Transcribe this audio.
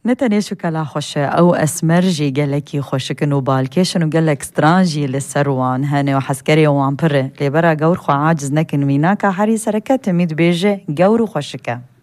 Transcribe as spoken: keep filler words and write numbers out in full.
نتني شو كلا خوش أو أسمرجي قالكي خوشك نوبال كيشنو قالك سترانجي للسروان هاني وحسكري وامبري لبرا قور خو عاجز نكن ميناكا حري سركات ميد بيجي قورو خوشكا